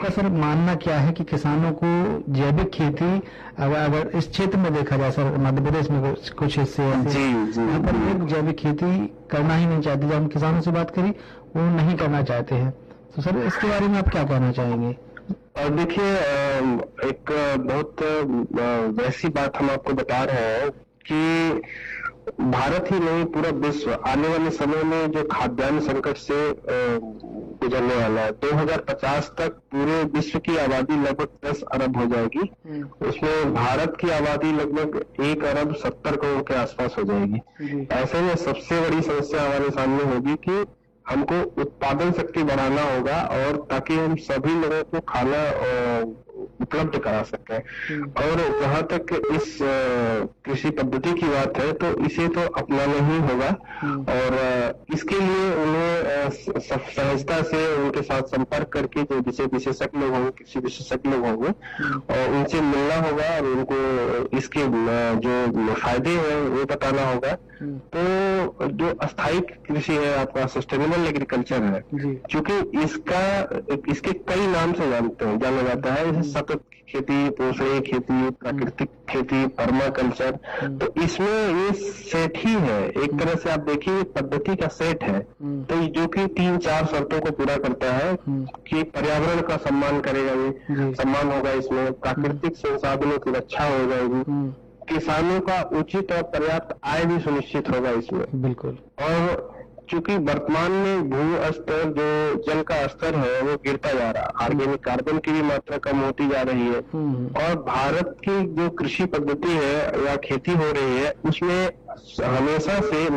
आपका सर मानना क्या है कि किसानों को जैविक खेती, अगर इस क्षेत्र में देखा जाए सर, मध्य प्रदेश में कुछ हिस्से ऐसे यहाँ पर लोग जैविक खेती करना ही नहीं चाहते, जब हम किसानों से बात करी वो नहीं करना चाहते हैं, तो सर इसके बारे में आप क्या कहना चाहेंगे? और देखिए, एक बहुत वैसी बात हम आपको बता रहे हैं कि भारत ही नहीं, पूरा विश्व आने वाले समय में जो खाद्यान्न संकट से गुजरने वाला है। 2050 तक पूरे विश्व की आबादी लगभग 10 अरब हो जाएगी। उसमें भारत की आबादी लगभग 1 अरब 70 करोड़ के आसपास हो जाएगी। ऐसे में सबसे बड़ी समस्या हमारे सामने होगी कि हमको उत्पादन शक्ति बढ़ाना होगा, और ताकि हम सभी लोगों को खाना उपलब्ध करा सकें। और जहां तक इस कृषि पद्धति की बात है, तो इसे तो अपनाना ही होगा, और इसके लिए उन्हें सहजता से उनके साथ संपर्क करके जो विशेषज्ञ लोग होंगे, कृषि विशेषज्ञ लोग होंगे, और उनसे मिलना होगा और उनको इसके जो फायदे हैं वो बताना होगा। तो जो अस्थायी कृषि है आपका, सस्टेनेबल एग्रीकल्चर है, क्योंकि इसके कई नाम से जाना जाता है, जैसे सतत खेती, पोषणीय खेती, प्राकृतिक खेती, पर्माकल्चर। तो इसमें ये सेट ही है, एक तरह से आप देखिए पद्धति का सेट है, तो जो कि 3-4 शर्तों को पूरा करता है कि पर्यावरण का सम्मान करेगा, ये सम्मान होगा, इसमें प्राकृतिक संसाधनों की रक्षा हो जाएगी, किसानों का उचित और पर्याप्त आय भी सुनिश्चित होगा इसमें। बिल्कुल। और चूंकि वर्तमान में भू स्तर, जो जल का स्तर है, वो गिरता जा रहा है, ऑर्गेनिक कार्बन की भी मात्रा कम होती जा रही है, और भारत की जो कृषि पद्धति है या खेती हो रही है, उसमें हमेशा से